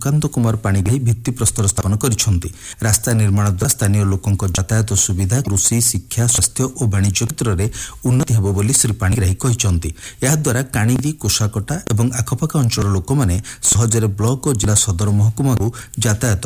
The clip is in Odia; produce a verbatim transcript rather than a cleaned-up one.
ସୁକାନ୍ତ କୁମାର ପାଣିଗ୍ରାହୀ ଭିତ୍ତିପ୍ରସ୍ତର ସ୍ଥାପନ କରିଛନ୍ତି। ରାସ୍ତା ନିର୍ମାଣ ଦ୍ୱାରା ସ୍ଥାନୀୟ ଲୋକଙ୍କ ଯାତାୟାତ ସୁବିଧା, କୃଷି, ଶିକ୍ଷା, ସ୍ୱାସ୍ଥ୍ୟ ଓ ବାଣିଜ୍ୟ କ୍ଷେତ୍ରରେ ଉନ୍ନତି ହେବ ବୋଲି ଶ୍ରୀ ପାଣିଗ୍ରାହୀ କହିଛନ୍ତି। ଏହାଦ୍ୱାରା କାଣିଗିରି, କୋଷାକଟା ଏବଂ ଆଖପାଖ ଅଞ୍ଚଳର ଲୋକମାନେ ସହଜରେ ବ୍ଲକ ଓ ଜିଲ୍ଲା ସଦର ମହକୁମାକୁ ଯାତାୟାତ